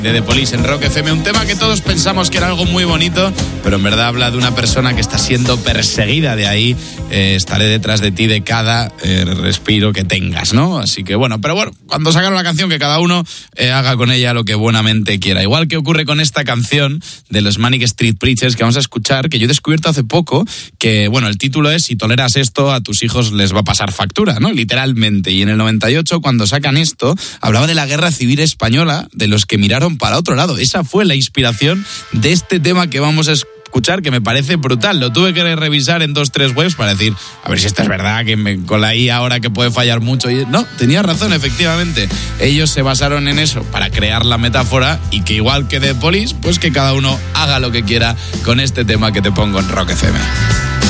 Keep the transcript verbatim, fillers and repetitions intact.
de The Police en Rock F M, un tema que todos pensamos que era algo muy bonito, pero en verdad habla de una persona que está siendo perseguida. De ahí eh, estaré detrás de ti de cada eh, respiro que tengas, ¿no? Así que bueno, pero bueno, cuando sacaron la canción, que cada uno eh, haga con ella lo que buenamente quiera. Igual que ocurre con esta canción de los Manic Street Preachers que vamos a escuchar, que yo he descubierto hace poco, que bueno, el título es "Si toleras esto, a tus hijos les va a pasar factura", ¿no? Literalmente. Y en el noventa y ocho, cuando sacan esto, hablaba de la Guerra Civil Española, de los que miraron para otro lado. Esa fue la inspiración de este tema que vamos a escuchar, que me parece brutal. Lo tuve que revisar en dos, tres webs para decir, a ver si esto es verdad, que me, con la I A ahora que puede fallar mucho. Y no, tenía razón, efectivamente. Ellos se basaron en eso para crear la metáfora, y que igual que The Police, pues que cada uno haga lo que quiera con este tema que te pongo en Rock F M.